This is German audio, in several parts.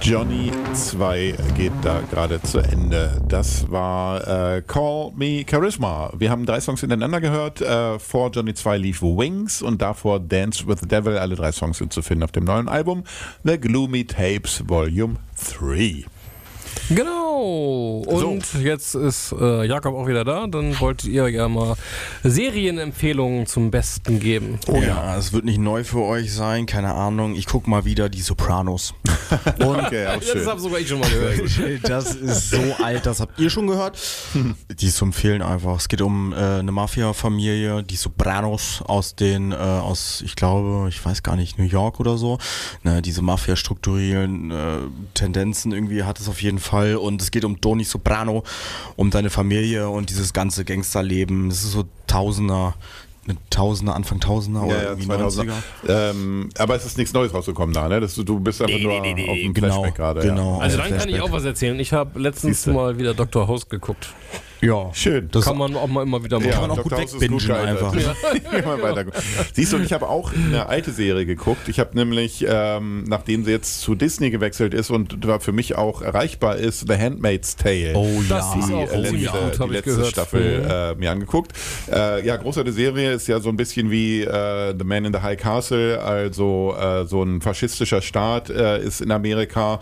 Johnny 2 geht da gerade zu Ende. Das war Call Me Charisma. Wir haben 3 Songs hintereinander gehört. Vor Johnny 2 lief Wings und davor Dance with the Devil. Alle 3 Songs sind zu finden auf dem neuen Album The Gloomy Tapes Volume 3. Genau. Und jetzt ist Jakob auch wieder da. Dann wolltet ihr ja mal Serienempfehlungen zum Besten geben. Oh ja, es wird nicht neu für euch sein, keine Ahnung. Ich gucke mal wieder die Sopranos. Und okay, auch schön. Das habe sogar ich schon mal gehört. Das ist so alt, das habt ihr schon gehört. Die ist zu empfehlen einfach. Es geht um eine Mafia-Familie, die Sopranos aus ich glaube, ich weiß gar nicht, New York oder so. Ne, diese Mafia-strukturellen Tendenzen irgendwie hat es auf jeden Fall. Und es geht um Tony Soprano, um seine Familie und dieses ganze Gangsterleben. Es ist so Anfang Tausender oder irgendwie 2000er. Aber es ist nichts Neues rausgekommen da, ne? Du bist einfach nur auf dem Flashback gerade. Genau. Also dann kann ich auch was erzählen. Ich habe letztens mal wieder Dr. House geguckt. Ja, schön. Das kann man auch mal immer wieder machen. Kann man auch gut wegbingen einfach. Siehst du, und ich habe auch eine alte Serie geguckt. Ich habe nämlich, nachdem sie jetzt zu Disney gewechselt ist und für mich auch erreichbar ist, The Handmaid's Tale. Oh ja. Das ist auch ziemlich gut, die letzte Staffel mir angeguckt. Ja, großartige Serie, ist ja so ein bisschen wie The Man in the High Castle, also so ein faschistischer Staat ist in Amerika,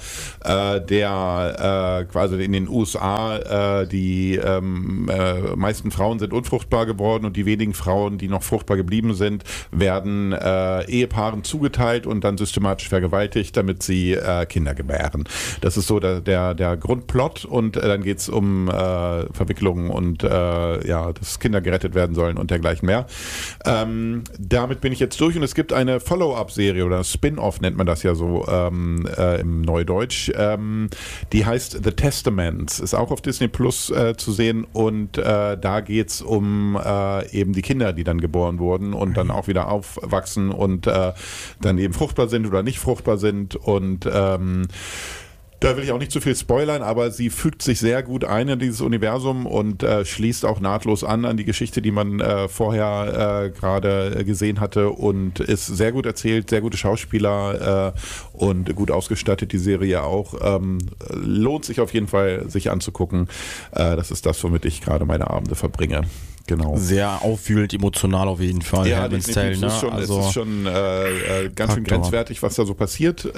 der quasi in den USA die meisten Frauen sind unfruchtbar geworden und die wenigen Frauen, die noch fruchtbar geblieben sind, werden Ehepaaren zugeteilt und dann systematisch vergewaltigt, damit sie Kinder gebären. Das ist so der Grundplot und dann geht es um Verwicklungen und dass Kinder gerettet werden sollen und dergleichen mehr. Damit bin ich jetzt durch und es gibt eine Follow-up-Serie oder Spin-off nennt man das ja so im Neudeutsch. Die heißt The Testaments, ist auch auf Disney Plus zu sehen. Und da geht es um eben die Kinder, die dann geboren wurden und dann auch wieder aufwachsen und dann eben fruchtbar sind oder nicht fruchtbar sind. Und da will ich auch nicht zu viel spoilern, aber sie fügt sich sehr gut ein in dieses Universum und schließt auch nahtlos an die Geschichte, die man vorher gerade gesehen hatte und ist sehr gut erzählt, sehr gute Schauspieler und gut ausgestattet, die Serie auch. Lohnt sich auf jeden Fall, sich anzugucken. Das ist das, womit ich gerade meine Abende verbringe. Genau. Sehr aufwühlend, emotional auf jeden Fall. Ja, definitiv. Es ist schon ganz schön grenzwertig, was da so passiert,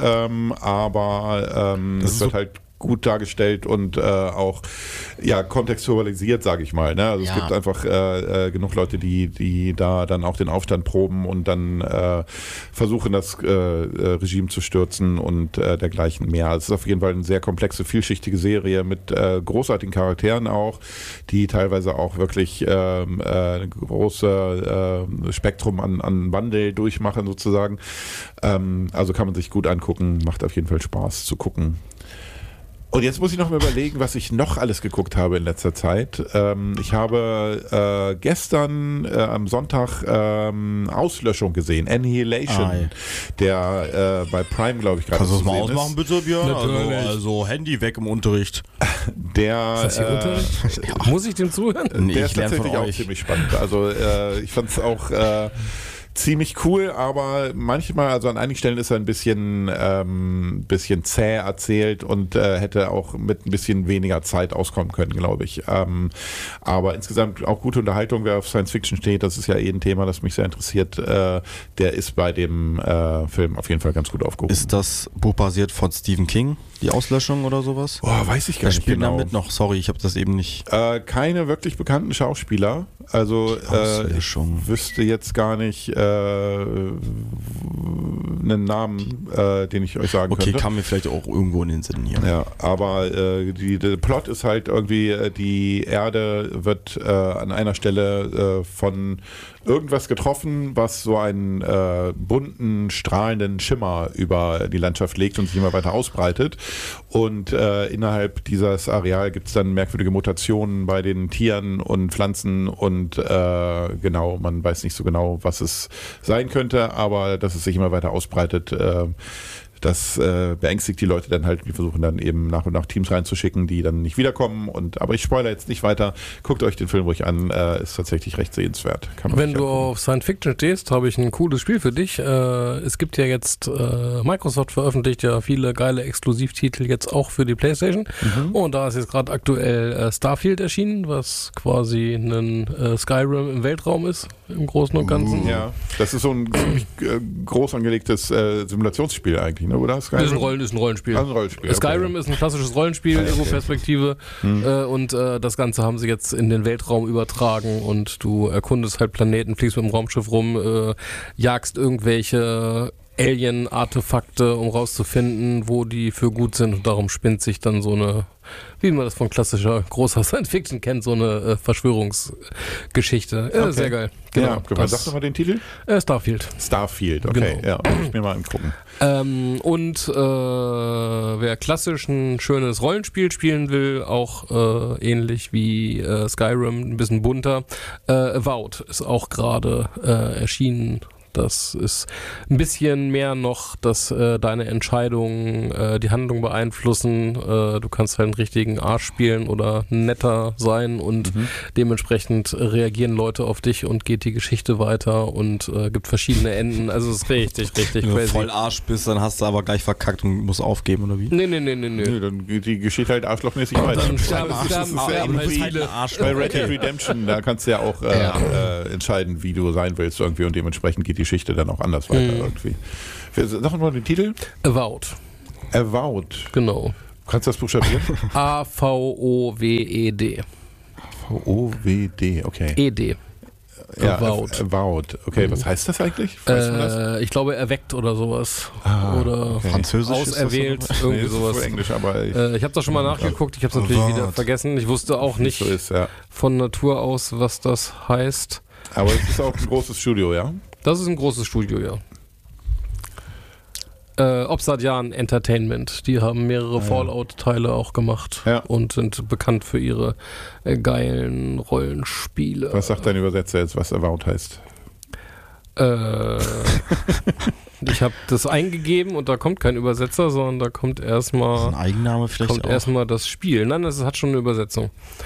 aber es wird halt gut dargestellt und auch kontextualisiert, sage ich mal. Ne? Also es gibt einfach genug Leute, die da dann auch den Aufstand proben und dann versuchen, das Regime zu stürzen und dergleichen mehr. Also es ist auf jeden Fall eine sehr komplexe, vielschichtige Serie mit großartigen Charakteren auch, die teilweise auch wirklich ein großes Spektrum an Wandel durchmachen sozusagen. Also kann man sich gut angucken, macht auf jeden Fall Spaß zu gucken. Und jetzt muss ich noch mal überlegen, was ich noch alles geguckt habe in letzter Zeit. Ich habe gestern am Sonntag Auslöschung gesehen, Annihilation, der bei Prime, glaube ich, gerade zu sehen ist. Kannst du das mal ausmachen, bitte, Björn? Also Handy weg im Unterricht. Ist das hier Unterricht? Muss ich dem zuhören? Nee, der ist tatsächlich auch ziemlich spannend. Also ich fand es auch ziemlich cool, aber manchmal, also an einigen Stellen ist er ein bisschen zäh erzählt und hätte auch mit ein bisschen weniger Zeit auskommen können, glaube ich. Aber insgesamt auch gute Unterhaltung, wer auf Science Fiction steht, das ist ja ein Thema, das mich sehr interessiert, der ist bei dem Film auf jeden Fall ganz gut aufgehoben. Ist das Buch basiert von Stephen King, die Auslöschung oder sowas? Weiß ich gar nicht genau. genau. Damit noch, sorry, ich habe das eben nicht. Keine wirklich bekannten Schauspieler, also ich wüsste jetzt gar nicht einen Namen, den ich euch sagen könnte. Okay, kam mir vielleicht auch irgendwo in den Sinn hier. Ja, aber der Plot ist halt irgendwie, die Erde wird an einer Stelle von irgendwas getroffen, was so einen bunten, strahlenden Schimmer über die Landschaft legt und sich immer weiter ausbreitet. Und innerhalb dieses Areal gibt es dann merkwürdige Mutationen bei den Tieren und Pflanzen und man weiß nicht so genau, was es sein könnte, aber dass es sich immer weiter ausbreitet, das beängstigt die Leute dann halt. Die versuchen dann eben nach und nach Teams reinzuschicken, die dann nicht wiederkommen. Aber ich spoilere jetzt nicht weiter. Guckt euch den Film ruhig an. Ist tatsächlich recht sehenswert. Wenn du auf Science Fiction stehst, habe ich ein cooles Spiel für dich. Es gibt ja jetzt, Microsoft veröffentlicht ja viele geile Exklusivtitel jetzt auch für die PlayStation. Und da ist jetzt gerade aktuell Starfield erschienen, was quasi ein Skyrim im Weltraum ist, im Großen und Ganzen. Ja, das ist so ein ziemlich groß angelegtes Simulationsspiel eigentlich, ne? Oder? Skyrim? Ist ein Rollenspiel. Also ein Rollenspiel. Skyrim ist ein klassisches Rollenspiel, Ego-Perspektive. Und das Ganze haben sie jetzt in den Weltraum übertragen und du erkundest halt Planeten, fliegst mit dem Raumschiff rum, jagst irgendwelche Alien-Artefakte, um rauszufinden, wo die für gut sind. Und darum spinnt sich dann so eine, wie man das von klassischer großer Science-Fiction kennt, so eine Verschwörungsgeschichte. Okay. Sehr geil. Genau. Ja, sag doch mal den Titel. Starfield. Starfield, okay. Genau. Ja, muss ich mir mal angucken. Wer klassisch ein schönes Rollenspiel spielen will, auch ähnlich wie Skyrim, ein bisschen bunter, Avowed ist auch gerade erschienen. Das ist ein bisschen mehr noch, dass deine Entscheidungen die Handlung beeinflussen. Du kannst halt einen richtigen Arsch spielen oder netter sein und dementsprechend reagieren Leute auf dich und geht die Geschichte weiter und gibt verschiedene Enden. Also es ist richtig Wenn du crazy. voll Arsch bist, dann hast du aber gleich verkackt und musst aufgeben, oder wie? Nee. Nö, dann geht die Geschichte halt arschlochmäßig weiter. Dann sterben halt viele. Bei Red Dead Redemption, da kannst du ja auch entscheiden, wie du sein willst irgendwie und dementsprechend geht die Geschichte dann auch anders weiter irgendwie. Sag mal den Titel. Avowed. Avowed. Genau. Kannst du das buchstabieren? A-V-O-W-E-D. V-O-W-D, okay. E-D. Ja, Avowed. Avowed. Okay, was heißt das eigentlich? Weißt du das? Ich glaube, erweckt oder sowas. Oder okay. Französisch auserwählt, ist das irgendwie Nee, das ist sowas. wohl Englisch, aber Ich habe das schon mal nachgeguckt, ich habe es natürlich wieder vergessen. Ich wusste auch nicht so ist, ja. von Natur aus, was das heißt. Aber es ist auch ein großes Studio, ja? Das ist ein großes Studio, ja. Obsidian Entertainment, die haben mehrere Fallout-Teile auch gemacht und sind bekannt für ihre geilen Rollenspiele. Was sagt dein Übersetzer jetzt, was Avowed heißt? Ich habe das eingegeben und da kommt kein Übersetzer, sondern da kommt erstmal ein Eigenname vielleicht auch. das Spiel. Nein, das hat schon eine Übersetzung.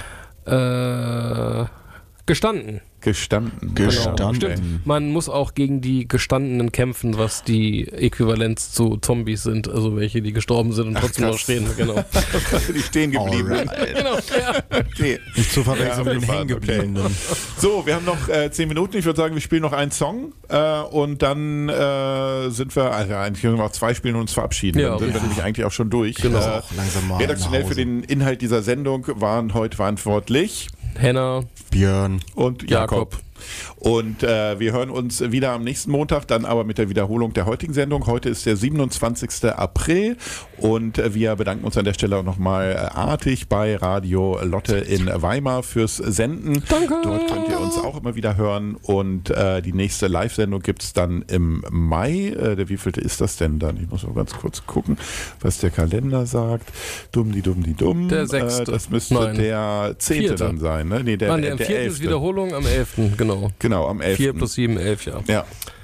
Gestanden. Gestanden. Stimmt. Man muss auch gegen die Gestandenen kämpfen, was die Äquivalenz zu Zombies sind, also welche, die gestorben sind und trotzdem noch stehen. Genau. Die stehen geblieben. Genau, ja. Okay. Nicht zu verwechseln mit den Hängengebliebenen. Okay. So, wir haben noch 10 Minuten. Ich würde sagen, wir spielen noch einen Song und dann sind wir, also eigentlich können wir noch 2 spielen und uns verabschieden. Ja, dann sind wir nämlich eigentlich auch schon durch. Genau. Auch langsam mal Redaktionell nach für Hause. den Inhalt dieser Sendung waren heute verantwortlich Henna, Björn und Jakob. Und wir hören uns wieder am nächsten Montag, dann aber mit der Wiederholung der heutigen Sendung. Heute ist der 27. April und wir bedanken uns an der Stelle auch nochmal artig bei Radio Lotte in Weimar fürs Senden. Danke. Dort könnt ihr uns auch immer wieder hören und die nächste Live-Sendung gibt es dann im Mai. Der wievielte ist das denn dann? Ich muss mal ganz kurz gucken, was der Kalender sagt. Dumm. Der 6. Das müsste der 10. 4. dann sein. Ne? Nee, der der 4. 11. ist Wiederholung am 11. Genau, am 11. 4 plus 7, 11, ja. Ja.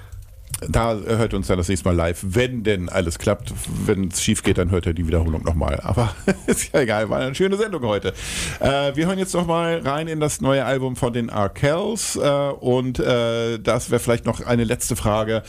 Da hört ihr uns dann das nächste Mal live, wenn denn alles klappt. Wenn es schief geht, dann hört ihr die Wiederholung nochmal. Aber ist ja egal, war eine schöne Sendung heute. Wir hören jetzt nochmal rein in das neue Album von den Arkells und das wäre vielleicht noch eine letzte Frage.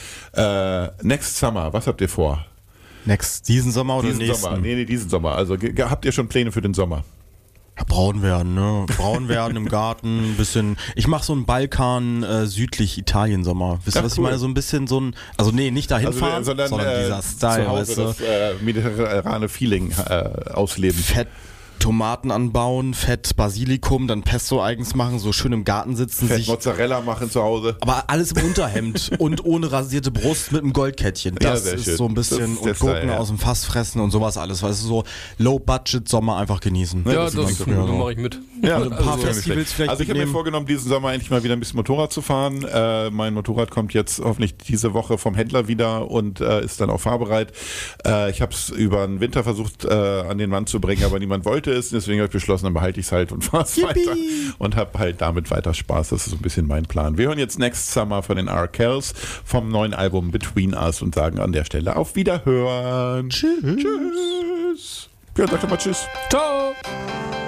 Next Summer, was habt ihr vor? diesen Sommer oder Diesen nächsten? Sommer? Nee, diesen Sommer. Also habt ihr schon Pläne für den Sommer? Ja, braun werden, ne? Braun werden im Garten, ein bisschen. Ich mache so einen Balkan südlich Italien Sommer. Wisst ihr, was ich meine? So ein bisschen so ein, also nee, nicht dahin fahren, sondern dieser Style, zu Hause weißt du? das mediterrane Feeling ausleben. Fett Tomaten anbauen, Fett Basilikum, dann Pesto eigens machen, so schön im Garten sitzen, Fett Mozzarella machen zu Hause. aber alles im Unterhemd und ohne rasierte Brust mit einem Goldkettchen. Das sehr ist schön. so ein bisschen, Das ist der und Gurken Style, ja. aus dem Fass fressen und sowas alles, weißt du, so Low-Budget-Sommer einfach genießen. Ja, das das ist da gut, mache ich mit. Ja, Also ein paar also, Festivals vielleicht also ich habe mir mitnehmen. vorgenommen, diesen Sommer endlich mal wieder ein bisschen Motorrad zu fahren. Mein Motorrad kommt jetzt hoffentlich diese Woche vom Händler wieder und ist dann auch fahrbereit. Ich habe es über den Winter versucht an den Mann zu bringen, aber niemand wollte wollte es, deswegen habe ich beschlossen, dann behalte ich es halt und fahre es weiter und habe halt damit weiter Spaß. Das ist so ein bisschen mein Plan. Wir hören jetzt Next Summer von den Arkells vom neuen Album Between Us und sagen an der Stelle auf Wiederhören. Tschüss. Ja, sag doch mal Tschüss. Ciao.